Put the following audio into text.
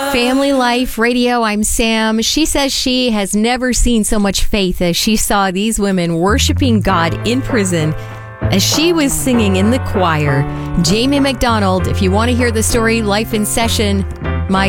Family Life Radio, I'm Sam. She says she has never seen so much faith as she saw these women worshiping God in prison as she was singing in the choir. Jamie McDonald, if you want to hear the story, Life in Session,